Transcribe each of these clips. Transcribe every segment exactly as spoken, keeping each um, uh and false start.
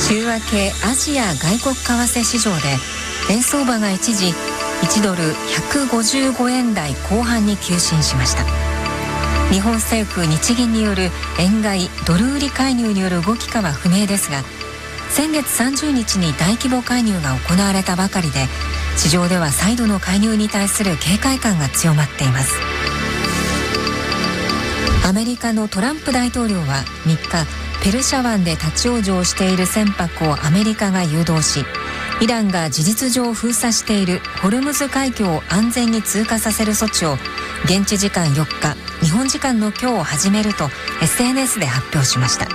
週明けアジア外国為替市場で円相場が一時いちドルひゃくごじゅうごえん台後半に急進しました。日本政府日銀による円買いドル売り介入による動きかは不明ですが、先月さんじゅうにちに大規模介入が行われたばかりで、市場では再度の介入に対する警戒感が強まっています。アメリカのトランプ大統領はみっか、ペルシャ湾で立ち往生している船舶をアメリカが誘導し、イランが事実上封鎖しているホルムズ海峡を安全に通過させる措置を現地時間よっか、日本時間の今日始めると エスエヌエス で発表しました。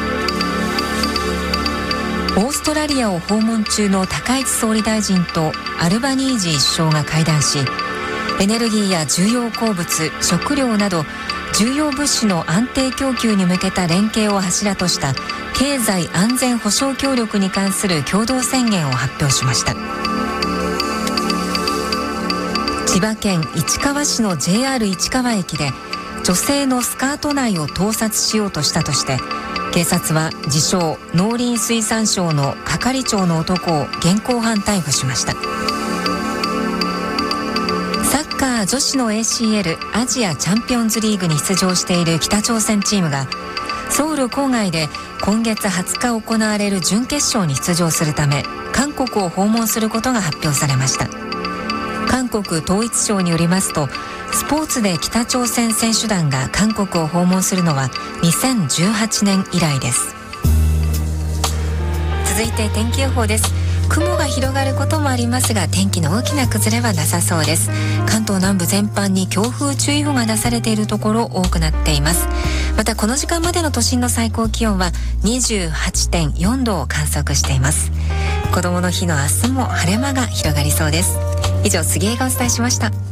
オーストラリアを訪問中の高市総理大臣とアルバニージー首相が会談し、エネルギーや重要鉱物、食料など重要物資の安定供給に向けた連携を柱とした経済安全保障協力に関する共同宣言を発表しました。千葉県市川市の ジェイアール 市川駅で女性のスカート内を盗撮しようとしたとして、警察は自称農林水産省の係長の男を現行犯逮捕しました。サッカー女子の エーシーエル アジアチャンピオンズリーグに出場している北朝鮮チームがソウル郊外で今月はつか行われる準決勝に出場するため韓国を訪問することが発表されました。韓国統一省によりますと、スポーツで北朝鮮選手団が韓国を訪問するのはにせんじゅうはちねん以来です。続いて天気予報です。雲が広がることもありますが、天気の大きな崩れはなさそうです。関東南部全般に強風注意報が出されているところ多くなっています。またこの時間までの都心の最高気温は にじゅうはちてんよんどを観測しています。子どもの日の明日も晴れ間が広がりそうです。以上、杉江がお伝えしました。